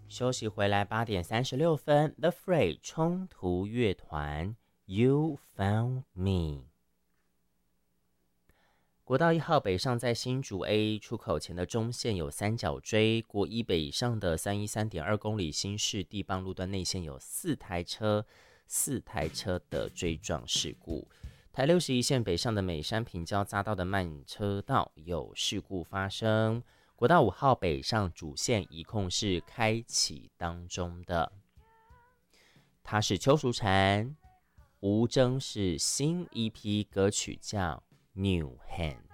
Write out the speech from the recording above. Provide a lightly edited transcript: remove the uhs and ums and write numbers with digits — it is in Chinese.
休息回来8:36 The Fray 冲突乐团 You Found Me。国道1号北上在新竹 A 出口前的中线有三角锥，国一北上的313.2公里新市地磅路段内线有4台车的追撞事故。台61线北上的美山平交匝道的慢车道有事故发生。国道5号北上主线一控是开启当中的。他是邱淑婵，吴峥是新一批歌曲叫 New Hand。